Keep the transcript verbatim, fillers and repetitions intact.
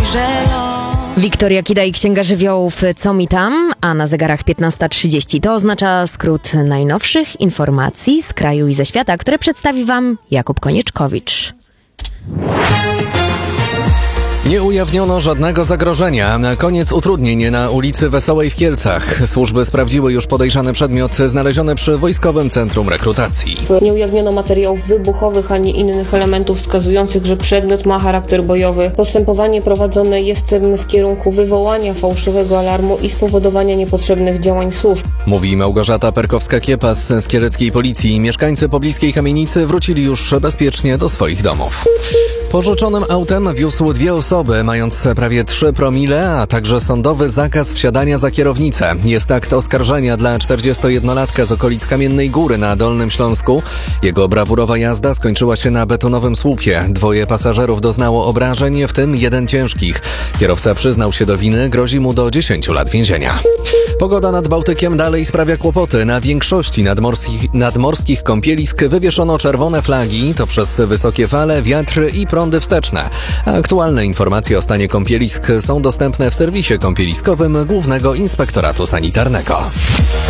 że los. Wiktoria Kida i Księga Żywiołów Co mi tam? A na zegarach piętnasta trzydzieści. To oznacza skrót najnowszych informacji z kraju i ze świata, które przedstawi Wam Jakub Konieczkowicz. Nie ujawniono żadnego zagrożenia. Na koniec utrudnień na ulicy Wesołej w Kielcach. Służby sprawdziły już podejrzany przedmiot znaleziony przy Wojskowym Centrum Rekrutacji. Nie ujawniono materiałów wybuchowych ani innych elementów wskazujących, że przedmiot ma charakter bojowy. Postępowanie prowadzone jest w kierunku wywołania fałszywego alarmu i spowodowania niepotrzebnych działań służb. Mówi Małgorzata Perkowska-Kiepas z kieleckiej policji. Mieszkańcy pobliskiej kamienicy wrócili już bezpiecznie do swoich domów. Pożyczonym autem wiózł dwie osoby, mając prawie trzy promile, a także sądowy zakaz wsiadania za kierownicę. Jest akt oskarżenia dla czterdziestojednolatka z okolic Kamiennej Góry na Dolnym Śląsku. Jego brawurowa jazda skończyła się na betonowym słupie. Dwoje pasażerów doznało obrażeń, w tym jeden ciężkich. Kierowca przyznał się do winy, grozi mu do dziesięciu lat więzienia. Pogoda nad Bałtykiem dalej sprawia kłopoty. Na większości nadmorskich, nadmorskich kąpielisk wywieszono czerwone flagi, to przez wysokie fale, wiatry i prądy wsteczne. Aktualne informacje o stanie kąpielisk są dostępne w serwisie kąpieliskowym Głównego Inspektoratu Sanitarnego.